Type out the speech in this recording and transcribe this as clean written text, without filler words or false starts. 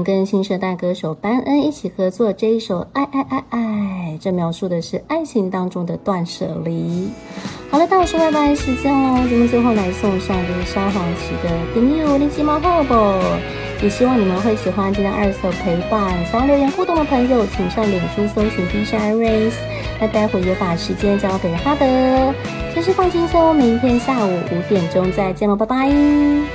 跟新生代歌手班恩一起合作这一首《爱爱爱爱》，这描述的是爱情当中的断舍离。好了，到我说拜拜时间喽，节目最后来送上就是萧煌奇的《顶友你起码好不》，也希望你们会喜欢今天2首陪伴。想要留言互动的朋友，请上脸书搜寻 DJ Iris。那待会也把时间交给哈德，这是放轻松，明天下午5点钟再见喽，拜拜。